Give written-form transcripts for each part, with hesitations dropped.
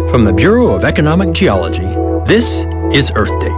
From the Bureau of Economic Geology, this is Earth Date.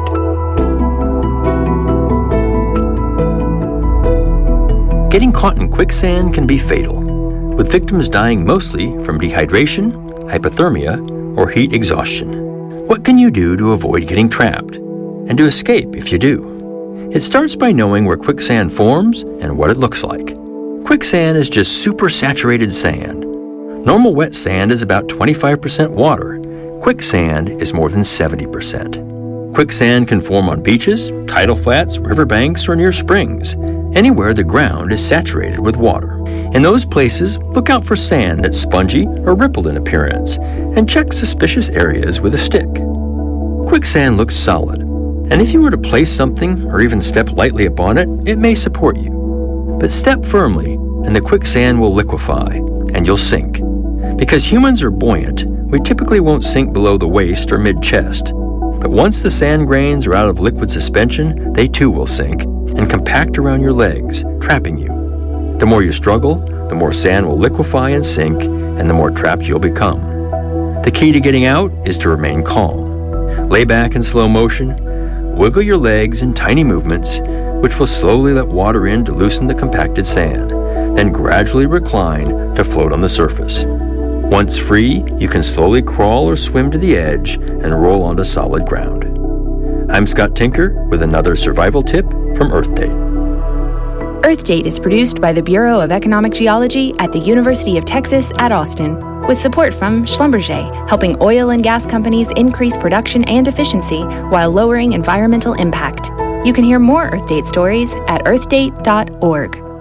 Getting caught in quicksand can be fatal, with victims dying mostly from dehydration, hypothermia, or heat exhaustion. What can you do to avoid getting trapped, and to escape if you do? It starts by knowing where quicksand forms and what it looks like. Quicksand is just supersaturated sand. Normal wet sand is about 25% water. Quicksand is more than 70%. Quicksand can form on beaches, tidal flats, riverbanks, or near springs, anywhere the ground is saturated with water. In those places, look out for sand that's spongy or rippled in appearance, and check suspicious areas with a stick. Quicksand looks solid, and if you were to place something or even step lightly upon it, it may support you. But step firmly, and the quicksand will liquefy, and you'll sink. Because humans are buoyant, we typically won't sink below the waist or mid-chest. But once the sand grains are out of liquid suspension, they too will sink and compact around your legs, trapping you. The more you struggle, the more sand will liquefy and sink, and the more trapped you'll become. The key to getting out is to remain calm. Lay back in slow motion, wiggle your legs in tiny movements, which will slowly let water in to loosen the compacted sand, then gradually recline to float on the surface. Once free, you can slowly crawl or swim to the edge and roll onto solid ground. I'm Scott Tinker with another survival tip from Earth Date. Earth Date is produced by the Bureau of Economic Geology at the University of Texas at Austin, with support from Schlumberger, helping oil and gas companies increase production and efficiency while lowering environmental impact. You can hear more Earth Date stories at earthdate.org.